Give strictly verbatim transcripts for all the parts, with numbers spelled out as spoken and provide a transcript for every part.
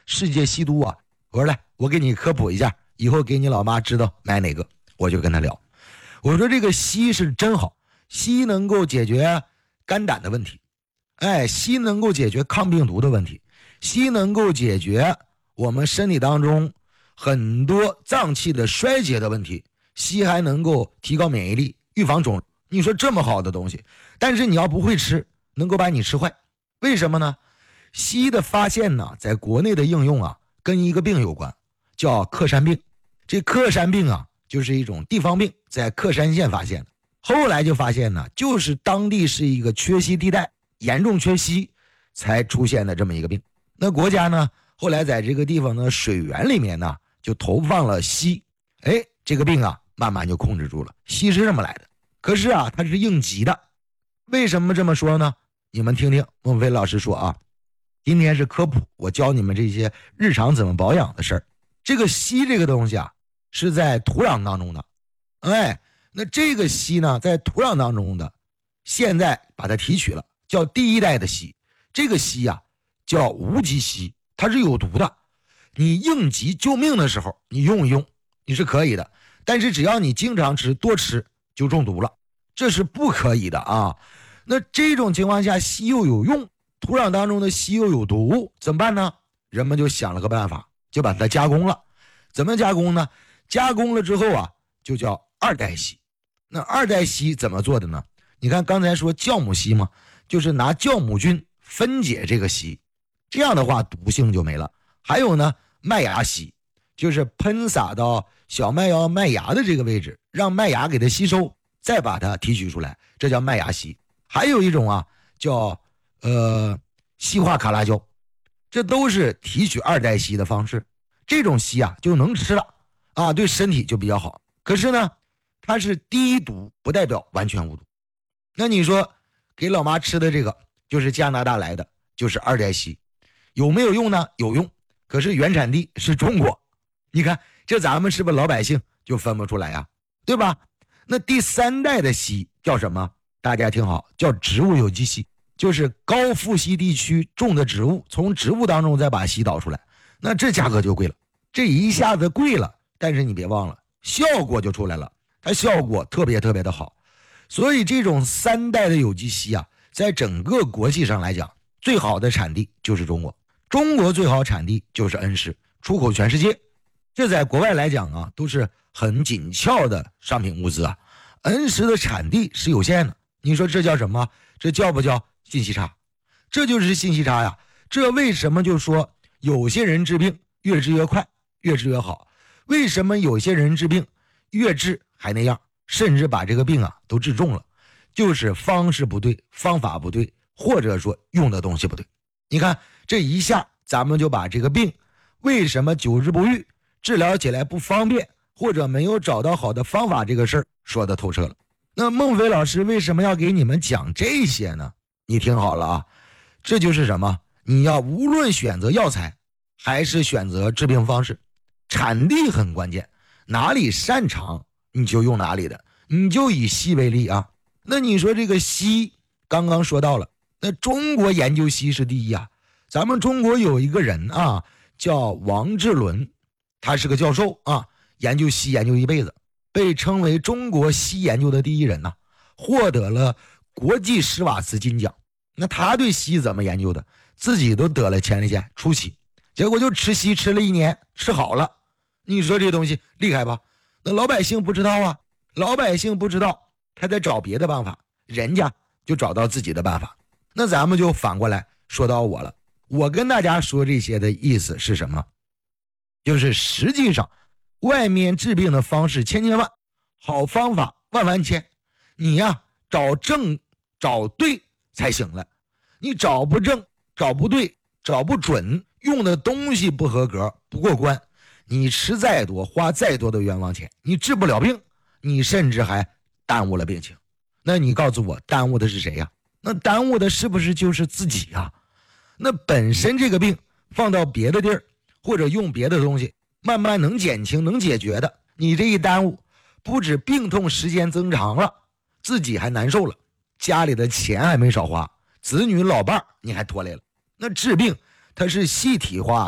世界稀毒啊。我说来，我给你科普一下，以后给你老妈知道买哪个。我就跟他聊，我说这个硒是真好，硒能够解决肝胆的问题，哎，硒能够解决抗病毒的问题，硒能够解决我们身体当中很多脏器的衰竭的问题，硒还能够提高免疫力，预防肿瘤。你说这么好的东西，但是你要不会吃，能够把你吃坏。为什么呢？硒的发现呢，在国内的应用啊，跟一个病有关，叫克山病。这克山病啊，就是一种地方病，在克山县发现的。后来就发现呢，就是当地是一个缺硒地带，严重缺硒才出现的这么一个病。那国家呢，后来在这个地方的水源里面呢，就投放了硒，哎，这个病啊，慢慢就控制住了。硒是这么来的。可是啊，它是应急的。为什么这么说呢？你们听听孟非老师说啊，今天是科普，我教你们这些日常怎么保养的事儿。这个硒这个东西啊，是在土壤当中的，哎，那这个硒呢，在土壤当中的，现在把它提取了，叫第一代的硒。这个硒啊，叫无机硒，它是有毒的。你应急救命的时候，你用一用，你是可以的。但是只要你经常吃，多吃就中毒了，这是不可以的啊。那这种情况下，硒又有用，土壤当中的硒又有毒，怎么办呢？人们就想了个办法，就把它加工了。怎么加工呢？加工了之后啊，就叫二代硒。那二代硒怎么做的呢？你看刚才说酵母硒嘛，就是拿酵母菌分解这个硒，这样的话毒性就没了。还有呢，麦芽硒，就是喷洒到小麦芽麦芽的这个位置，让麦芽给它吸收，再把它提取出来，这叫麦芽硒。还有一种啊，叫呃硒化卡拉胶，这都是提取二代硒的方式。这种硒啊就能吃了啊，对身体就比较好。可是呢，它是低毒，不代表完全无毒。那你说给老妈吃的这个就是加拿大来的，就是二代硒，有没有用呢？有用，可是原产地是中国。你看这咱们是不是老百姓就分不出来呀、啊？对吧？那第三代的硒叫什么？大家听好，叫植物有机硒，就是高富硒地区种的植物，从植物当中再把硒导出来，那这价格就贵了。这一下子贵了，但是你别忘了，效果就出来了，它效果特别特别的好。所以这种三代的有机硒啊，在整个国际上来讲，最好的产地就是中国，中国最好产地就是恩施，出口全世界。这在国外来讲啊，都是很紧俏的商品物资啊。恩施的产地是有限的，你说这叫什么？这叫不叫信息差？这就是信息差呀。这为什么就说有些人治病越治越快，越治越好？为什么有些人治病越治还那样，甚至把这个病啊都治重了？就是方式不对，方法不对，或者说用的东西不对。你看这一下咱们就把这个病为什么久治不愈，治疗起来不方便，或者没有找到好的方法这个事儿说得透彻了。那孟非老师为什么要给你们讲这些呢？你听好了啊，这就是什么？你要无论选择药材还是选择治病方式，产地很关键，哪里擅长你就用哪里的。你就以硒为例啊，那你说这个硒刚刚说到了，那中国研究硒是第一啊。咱们中国有一个人啊，叫王志伦，他是个教授啊，研究硒研究一辈子，被称为中国硒研究的第一人呐、啊，获得了国际史瓦茨金奖。那他对硒怎么研究的？自己都得了前列腺初期，结果就吃硒吃了一年，吃好了。你说这东西厉害吧？那老百姓不知道啊，老百姓不知道，他在找别的办法，人家就找到自己的办法。那咱们就反过来说到我了，我跟大家说这些的意思是什么？就是实际上外面治病的方式千千万，好方法万万千，你呀找正找对才行了。你找不正找不对找不准，用的东西不合格不过关，你吃再多花再多的冤枉钱，你治不了病，你甚至还耽误了病情。那你告诉我耽误的是谁呀、啊？那耽误的是不是就是自己呀、啊？那本身这个病放到别的地儿或者用别的东西慢慢能减轻能解决的，你这一耽误，不止病痛时间增长了，自己还难受了，家里的钱还没少花，子女老伴你还拖累了。那治病它是细体化的，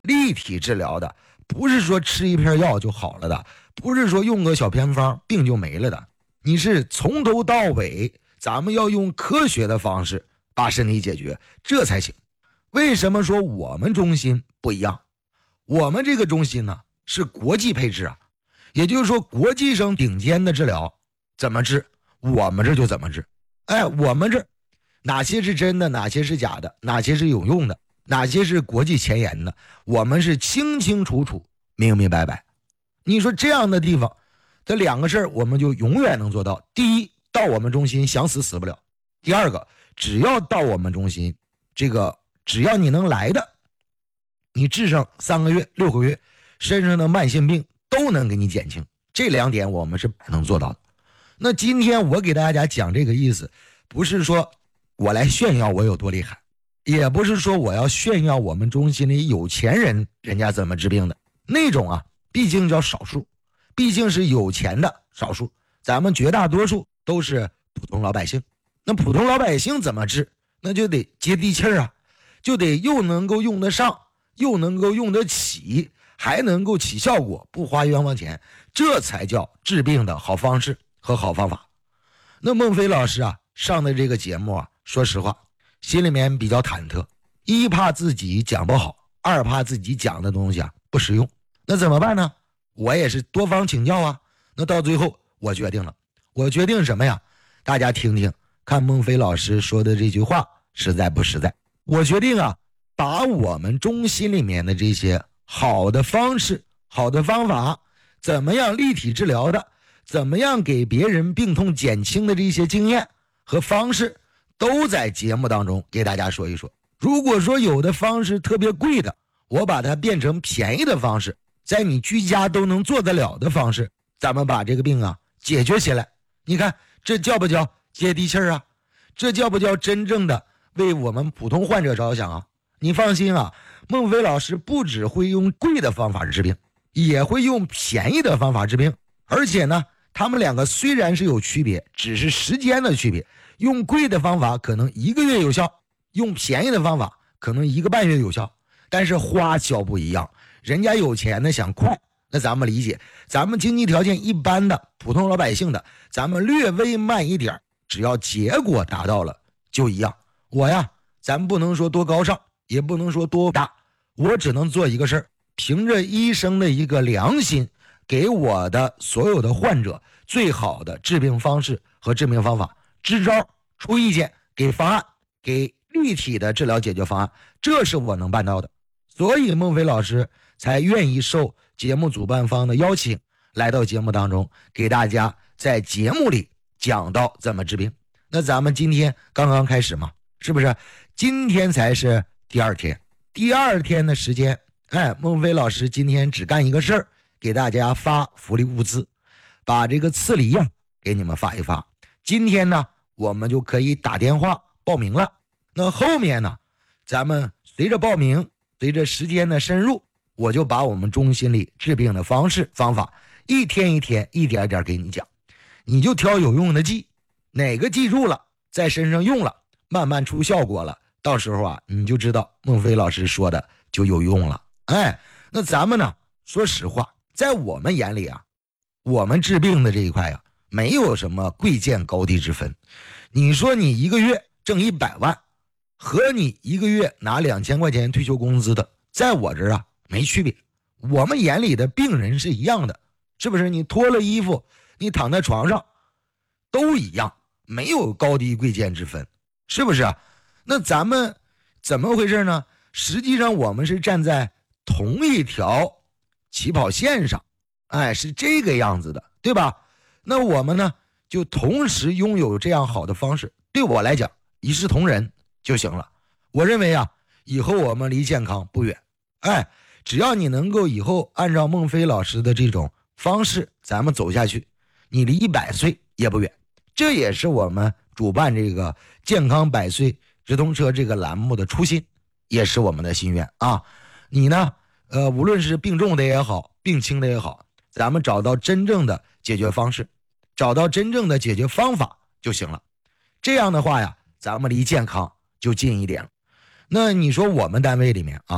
立体治疗的不是说吃一片药就好了的，不是说用个小偏方病就没了的，你是从头到尾咱们要用科学的方式把身体解决，这才行。为什么说我们中心不一样？我们这个中心呢是国际配置啊，也就是说国际上顶尖的治疗怎么治，我们这就怎么治。哎，我们这哪些是真的，哪些是假的，哪些是有用的，哪些是国际前沿的，我们是清清楚楚明明白白。你说这样的地方，这两个事儿我们就永远能做到。第一，到我们中心想死死不了；第二个，只要到我们中心，这个只要你能来的，你治上三个月六个月，身上的慢性病都能给你减轻。这两点我们是能做到的。那今天我给大家讲这个意思，不是说我来炫耀我有多厉害，也不是说我要炫耀我们中心里有钱人人家怎么治病的，那种啊毕竟叫少数，毕竟是有钱的少数，咱们绝大多数都是普通老百姓。那普通老百姓怎么治？那就得接地气儿啊，就得又能够用得上，又能够用得起，还能够起效果，不花冤枉钱，这才叫治病的好方式和好方法。那孟非老师啊上的这个节目啊，说实话心里面比较忐忑，一怕自己讲不好，二怕自己讲的东西啊不实用。那怎么办呢？我也是多方请教啊。那到最后我决定了，我决定什么呀？大家听听看孟非老师说的这句话实在不实在。我决定啊把我们中心里面的这些好的方式，好的方法，怎么样立体治疗的，怎么样给别人病痛减轻的这些经验和方式，都在节目当中给大家说一说。如果说有的方式特别贵的，我把它变成便宜的方式，在你居家都能做得了的方式，咱们把这个病啊解决起来。你看这叫不叫接地气儿啊？这叫不叫真正的为我们普通患者着想啊？你放心啊，孟非老师不只会用贵的方法治病，也会用便宜的方法治病。而且呢，他们两个虽然是有区别，只是时间的区别。用贵的方法可能一个月有效，用便宜的方法可能一个半月有效，但是花销不一样。人家有钱的想快，那咱们理解，咱们经济条件一般的普通老百姓的，咱们略微慢一点，只要结果达到了就一样。我呀，咱不能说多高尚，也不能说多大，我只能做一个事儿，凭着医生的一个良心，给我的所有的患者最好的治病方式和治病方法，支招、出意见、给方案，给立体的治疗解决方案，这是我能办到的。所以孟非老师才愿意受节目主办方的邀请，来到节目当中，给大家在节目里讲到怎么治病。那咱们今天刚刚开始嘛，是不是？今天才是第二天，第二天的时间，哎，孟非老师今天只干一个事儿，给大家发福利物资，把这个赐礼呀给你们发一发。今天呢，我们就可以打电话报名了。那后面呢，咱们随着报名，随着时间的深入，我就把我们中心里治病的方式方法一天一天一点一点给你讲，你就挑有用的记，哪个记住了，在身上用了，慢慢出效果了，到时候啊，你就知道孟非老师说的就有用了。哎，那咱们呢，说实话，在我们眼里啊，我们治病的这一块啊，没有什么贵贱高低之分。你说你一个月挣一百万，和你一个月拿两千块钱退休工资的，在我这儿啊没区别。我们眼里的病人是一样的，是不是？你脱了衣服，你躺在床上，都一样，没有高低贵贱之分，是不是？那咱们怎么回事呢？实际上我们是站在同一条起跑线上，哎，是这个样子的，对吧？那我们呢，就同时拥有这样好的方式，对我来讲一视同仁就行了。我认为啊，以后我们离健康不远，哎，只要你能够以后按照孟非老师的这种方式咱们走下去，你离一百岁也不远。这也是我们主办这个健康百岁直通车这个栏目的初心，也是我们的心愿啊。你呢，呃，无论是病重的也好，病轻的也好，咱们找到真正的解决方式，找到真正的解决方法就行了。这样的话呀，咱们离健康就近一点了。那你说我们单位里面啊，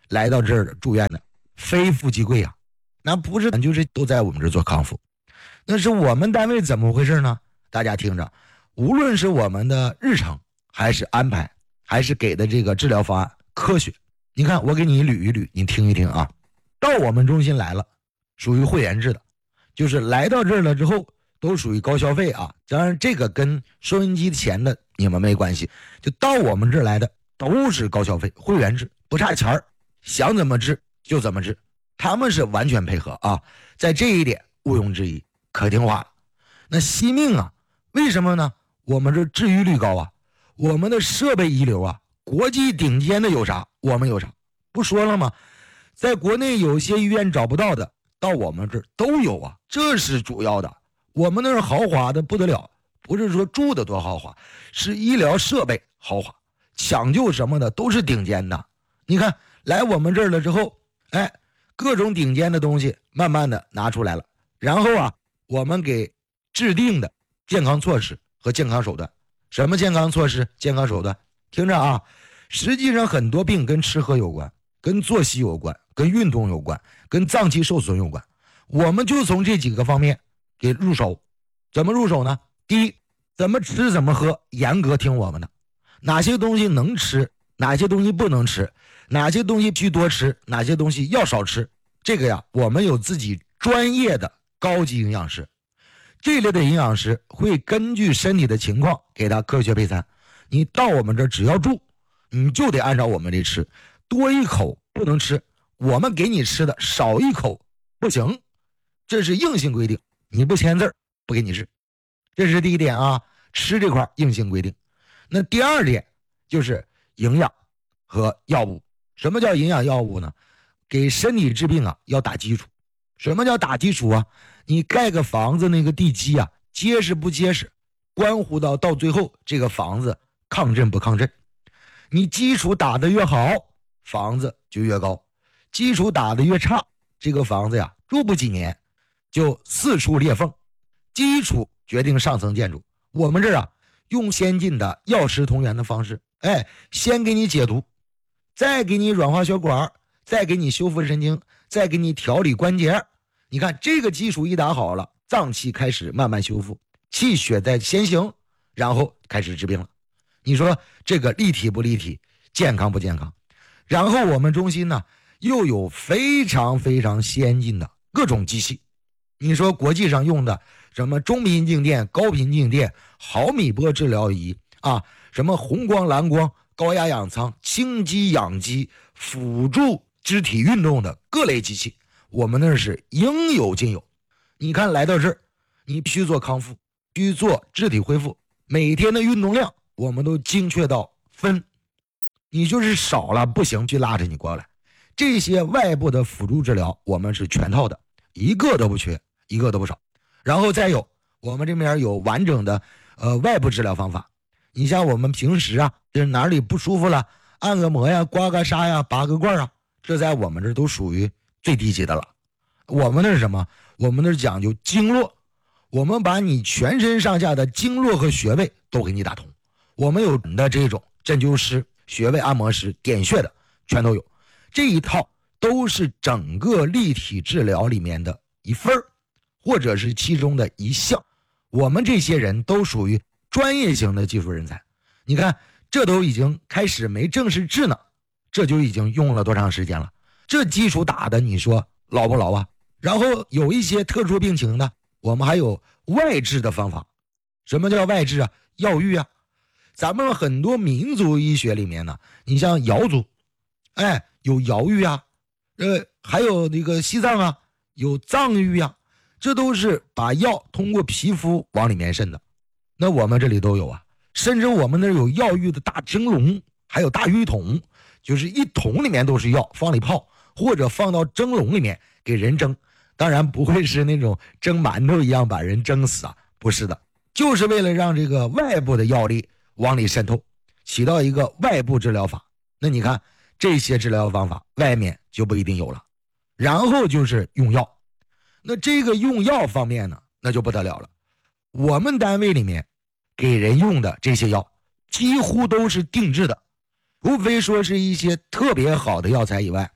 来到这儿住院的，非富即贵啊，那不是就是都在我们这儿做康复。那是我们单位怎么回事呢？大家听着，无论是我们的日程还是安排还是给的这个治疗方案科学，你看我给你捋一捋，你听一听啊。到我们中心来了，属于会员制的，就是来到这儿了之后都属于高消费啊，当然这个跟收音机前的你们没关系，就到我们这儿来的都是高消费会员制，不差钱儿，想怎么治就怎么治，他们是完全配合啊，在这一点毋庸置疑，可听话了。那惜命啊，为什么呢？我们这治愈率高啊，我们的设备一流啊，国际顶尖的有啥我们有啥，不说了吗？在国内有些医院找不到的，到我们这儿都有啊，这是主要的。我们那是豪华的不得了，不是说住的多豪华，是医疗设备豪华，抢救什么的都是顶尖的。你看来我们这儿了之后，哎，各种顶尖的东西慢慢的拿出来了，然后啊，我们给制定的健康措施和健康手段。什么健康措施健康手段？听着啊，实际上很多病跟吃喝有关，跟作息有关，跟运动有关，跟脏器受损有关，我们就从这几个方面给入手。怎么入手呢？第一，怎么吃怎么喝严格听我们的，哪些东西能吃，哪些东西不能吃，哪些东西需多吃，哪些东西要少吃，这个呀我们有自己专业的高级营养师，这类的营养师会根据身体的情况给他科学配餐。你到我们这只要住，你就得按照我们这吃，多一口不能吃，我们给你吃的少一口不行，这是硬性规定，你不签字不给你吃。这是第一点啊，吃这块硬性规定。那第二点就是营养和药物。什么叫营养药物呢？给身体治病啊要打基础。什么叫打基础啊？你盖个房子那个地基啊结实不结实，关乎到到最后这个房子抗震不抗震。你基础打得越好，房子就越高，基础打得越差，这个房子呀住不几年就四处裂缝。基础决定上层建筑。我们这儿啊用先进的药食同源的方式，哎，先给你解毒，再给你软化血管，再给你修复神经，再给你调理关节。你看这个基础一打好了，脏器开始慢慢修复，气血在先行，然后开始治病了。你说这个立体不立体，健康不健康？然后我们中心呢又有非常非常先进的各种机器。你说国际上用的什么中频静电、高频静电、毫米波治疗仪啊，什么红光蓝光、高压氧舱、轻机氧机，辅助肢体运动的各类机器，我们那是应有尽有。你看来到这儿，你必须做康复，必须做肢体恢复，每天的运动量我们都精确到分，你就是少了不行，去拉着你过来。这些外部的辅助治疗我们是全套的，一个都不缺，一个都不少。然后再有我们这边有完整的呃外部治疗方法。你像我们平时啊，就是哪里不舒服了，按个摩呀、刮个痧呀、拔个罐啊，这在我们这都属于最低级的了。我们那是什么？我们那是讲究经络，我们把你全身上下的经络和穴位都给你打通。我们有的这种针灸师、穴位按摩师、点穴的全都有，这一套都是整个立体治疗里面的一份儿，或者是其中的一项。我们这些人都属于专业型的技术人才。你看这都已经开始没正式治呢，这就已经用了多长时间了？这基础打的你说牢不牢啊？然后有一些特殊病情的，我们还有外治的方法。什么叫外治啊？药浴啊。咱们很多民族医学里面呢，你像瑶族，哎，有瑶浴啊，呃，还有那个西藏啊，有藏浴啊，这都是把药通过皮肤往里面渗的。那我们这里都有啊，甚至我们那有药浴的大蒸笼，还有大浴桶，就是一桶里面都是药，放里泡，或者放到蒸笼里面给人蒸。当然不会是那种蒸馒头一样把人蒸死啊，不是的，就是为了让这个外部的药力往里渗透，起到一个外部治疗法。那你看这些治疗方法外面就不一定有了。然后就是用药，那这个用药方面呢，那就不得了了。我们单位里面给人用的这些药几乎都是定制的，除非说是一些特别好的药材以外，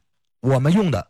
我们用的